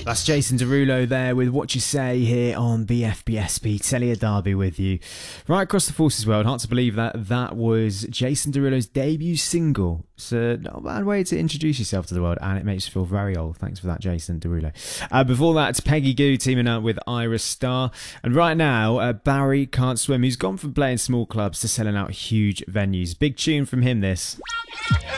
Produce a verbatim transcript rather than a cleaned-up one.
That's Jason Derulo there with What You Say here on B F B S B. Celia Derby with you. Right across the Forces world, hard to believe that that was Jason Derulo's debut single. So not a bad way to introduce yourself to the world, and it makes you feel very old. Thanks for that, Jason Derulo. Uh, before that, it's Peggy Gou teaming up with Iris Starr. And right now, uh, Barry Can't Swim, who's gone from playing small clubs to selling out huge venues. Big tune from him, this.